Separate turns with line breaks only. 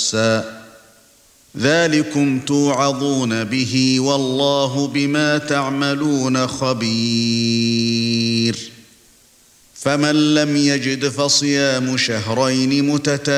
نفسا ذلكم توعظون به والله بما تعملون خبير فمن لم يجد فصيام شهرين متتابعين